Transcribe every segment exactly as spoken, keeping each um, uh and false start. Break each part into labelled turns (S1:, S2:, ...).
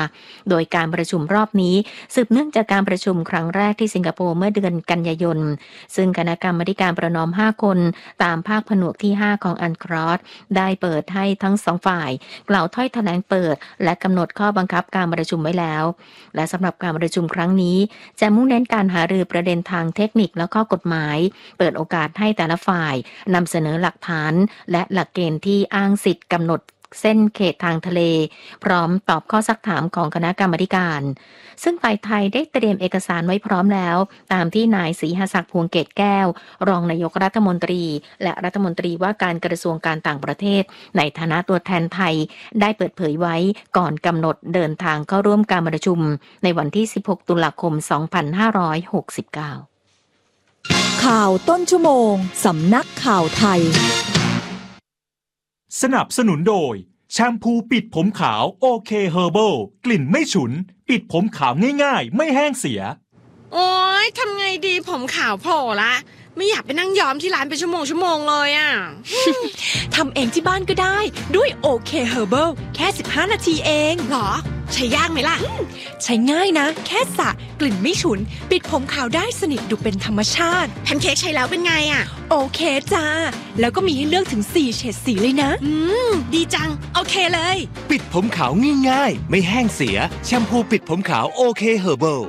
S1: โดยการประชุมรอบนี้สืบเนื่องจากการประชุมครั้งแรกที่สิงคโปร์เมื่อเดือนกันยายนซึ่งคณะกรรมาการประนอมห้าคนตามภาคผนวกที่ห้าของอันครอสได้เปิดให้ทั้งสองฝ่ายกล่าวถ้อยแถลงเปิดและกำหนดข้อบังคับการประชุมไว้แล้วและสำหรับการประชุมครั้งนี้จะมุ่งเน้นการหารือประเด็นทางเทคนิคและข้อกฎหมายเปิดโอกาสให้แต่ละฝ่ายนำเสนอหลักฐานและหลักเกณฑ์ที่อ้างสิทธิกำหนดเส้นเขตทางทะเลพร้อมตอบข้อซักถามของคณะกรรมาการซึ่งฝ่ายไทยได้เตรียมเอกสารไว้พร้อมแล้วตามที่นายศรีหศักดิ์พวงเกตแก้วรองนายกรัฐมนตรีและรัฐมนตรีว่าการกระทรวงการต่างประเทศในฐานะตัวแทนไทยได้เปิดเผยไว้ก่อนกำหนดเดินทางเข้าร่วมการประชุมในวันที่สิบหกตุลาคมสองพันห้าร้อยหกสิบเก้า
S2: ข่าวต้นชั่วโมงสำนักข่าวไทย
S3: สนับสนุนโดยแชมพูปิดผมขาวโอเคเฮอร์เบิลกลิ่นไม่ฉุนปิดผมขาวง่ายๆไม่แห้งเสีย
S4: โอ๊ยทำไงดีผมขาวโผล่ละไม่อยากไปนั่งย้อมที่ร้านเป็นชั่วโมงชั่วโมงเลยอ่ะ
S2: ทำเองที่บ้านก็ได้ด้วยโอเคเฮอร์เบิลแค่สิบห้านาทีเอง
S4: หรอใช้ยากไหมล่ะ
S2: ใช้ง่ายนะแค่สระกลิ่นไม่ฉุนปิดผมขาวได้สนิทดูเป็นธรรมชาติ
S4: แพนเค้กใช้แล้วเป็นไงอ่ะ
S2: โอเคจ้าแล้วก็มีให้เลือกถึงสี่เฉดสีเลยนะ
S4: อืมดีจังโอเคเลย
S5: ปิดผมขาวง่ายๆไม่แห้งเสียแชมพูปิดผมขาวโอเคเฮอร์เบิล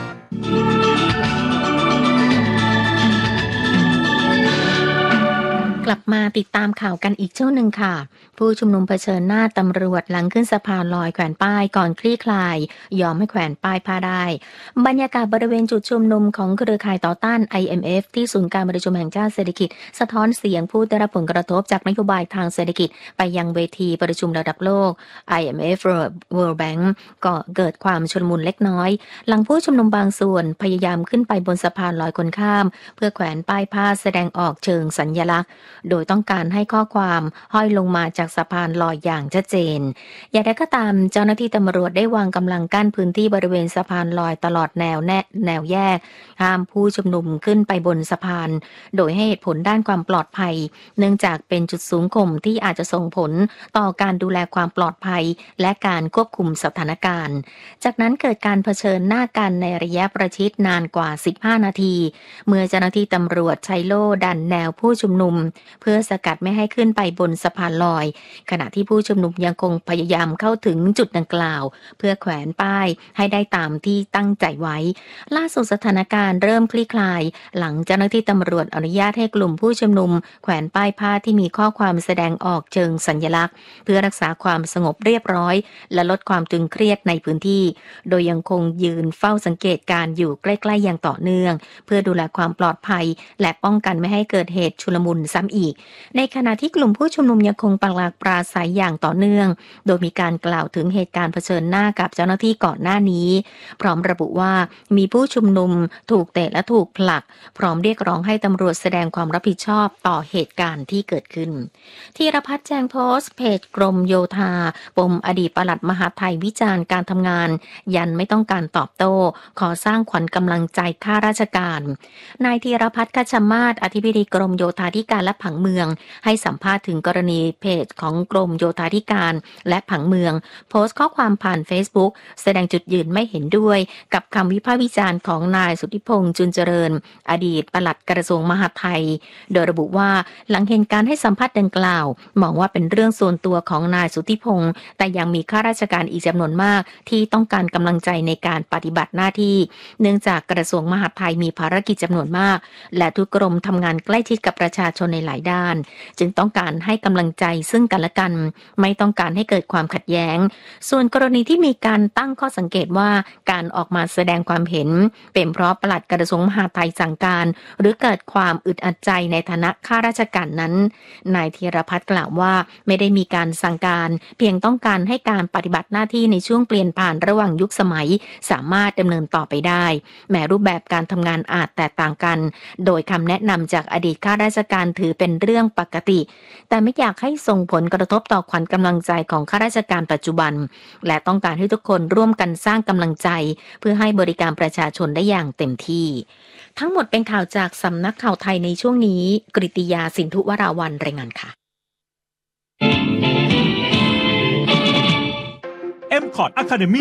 S1: กลับมาติดตามข่าวกันอีกช่วงหนึ่งค่ะผู้ชุมนุมเผชิญหน้าตำรวจหลังขึ้นสะพานลอยแขวนป้ายก่อนคลี่คลายยอมให้แขวนป้ายผ้าได้บรรยากาศบริเวณจุดชุมนุมของเครือข่ายต่อต้าน ไอ เอ็ม เอฟ ที่ศูนย์การประชุมแห่งชาติเศรษฐกิจสะท้อนเสียงผู้ได้รับผลกระทบจากนโยบายทางเศรษฐกิจไปยังเวทีประชุมระดับโลก ไอ เอ็ม เอฟ World Bank ก็เกิดความชุลมุนเล็กน้อยหลังผู้ชุมนุมบางส่วนพยายามขึ้นไปบนสะพานลอยคนข้ามเพื่อแขวนป้ายผ้าแสดงออกเชิงสัญลักษณ์โดยต้องการให้ข้อความห้อยลงมาจากสะพานลอยอย่างชัดเจนอย่างไรก็ตามเจ้าหน้าที่ตำรวจได้วางกำลังกั้นพื้นที่บริเวณสะพานลอยตลอดแนวแนแนวแยกห้ามผู้ชุมนุมขึ้นไปบนสะพานโดยให้เหตุผลด้านความปลอดภัยเนื่องจากเป็นจุดสูงข่มที่อาจจะส่งผลต่อการดูแลความปลอดภัยและการควบคุมสถานการณ์จากนั้นเกิดการเผชิญหน้ากันในระยะประชิดนานกว่าสิบห้านาทีเมื่อเจ้าหน้าที่ตำรวจใช้โล่ดันแนวผู้ชุมนุมเพื่อสกัดไม่ให้ขึ้นไปบนสะพานลอยขณะที่ผู้ชุมนุมยังคงพยายามเข้าถึงจุดดังกล่าวเพื่อแขวนป้ายให้ได้ตามที่ตั้งใจไว้ล่าสุดสถานการณ์เริ่มคลี่คลายหลังเจ้าหน้าที่ตำรวจอนุญาตให้กลุ่มผู้ชุมนุมแขวนป้ายผ้าที่มีข้อความแสดงออกเชิงสัญลักษณ์เพื่อรักษาความสงบเรียบร้อยและลดความตึงเครียดในพื้นที่โดยยังคงยืนเฝ้าสังเกตการอยู่ใกล้ๆอย่างต่อเนื่องเพื่อดูแลความปลอดภัยและป้องกันไม่ให้เกิดเหตุชุลมุนซ้ำอีกในขณะที่กลุ่มผู้ชุมนุมยังคงปักหลักปราศัยอย่างต่อเนื่องโดยมีการกล่าวถึงเหตุการณ์เผชิญหน้ากับเจ้าหน้าที่ก่อนหน้านี้พร้อมระบุว่ามีผู้ชุมนุมถูกเตะและถูกผลักพร้อมเรียกร้องให้ตำรวจแสดงความรับผิดชอบต่อเหตุการณ์ที่เกิดขึ้นธีรพัฒน์แจ้งโพสต์เพจกรมโยธาปมอดีตปลัดมหาดไทยวิจารณ์การทำงานยันไม่ต้องการตอบโต้ขอสร้างขวัญกำลังใจข้าราชการนายธีรพัฒน์คัชมาศอธิบดีกรมโยธาธิการและผังเมืองให้สัมภาษณ์ถึงกรณีเพจของกรมโยธาธิการและผังเมืองโพสต์ข้อความผ่าน Facebook แสดงจุดยืนไม่เห็นด้วยกับคำวิพากษ์วิจารณ์ของนายสุทธิพงษ์จุลเจริญอดีตปลัดกระทรวงมหาดไทยโดยระบุว่าหลังเห็นการให้สัมภาษณ์ดังกล่าวมองว่าเป็นเรื่องส่วนตัวของนายสุทธิพงษ์แต่ยังมีข้าราชการอีกจำนวนมากที่ต้องการกำลังใจในการปฏิบัติหน้าที่เนื่องจากกระทรวงมหาดไทยมีภารกิจจำนวนมากและทุกกรมทำงานใกล้ชิดกับประชาชนในหลายด้านจึงต้องการให้กำลังใจซึ่งกันและกันไม่ต้องการให้เกิดความขัดแย้งส่วนกรณีที่มีการตั้งข้อสังเกตว่าการออกมาแสดงความเห็นเป็นเพราะปลัดกระทรวงมหาดไทยสั่งการหรือเกิดความอึดอัดใจในฐานะข้าราชการนั้นนายธีรพัฒน์กล่าวว่าไม่ได้มีการสั่งการเพียงต้องการให้การปฏิบัติหน้าที่ในช่วงเปลี่ยนผ่านระหว่างยุคสมัยสามารถดำเนินต่อไปได้แม้รูปแบบการทำงานอาจแตกต่างกันโดยคำแนะนำจากอดีตข้าราชการถือเป็นเรื่องปกติแต่ไม่อยากให้ส่งผลกระทบต่อขวัญกำลังใจของข้าราชการปัจจุบันและต้องการให้ทุกคนร่วมกันสร้างกำลังใจเพื่อให้บริการประชาชนได้อย่างเต็มที่ทั้งหมดเป็นข่าวจากสำนักข่าวไทยในช่วงนี้กฤติยาสินธุวราวัลย์รายงานค่ะ
S3: เอ็ม คอร์ด Academy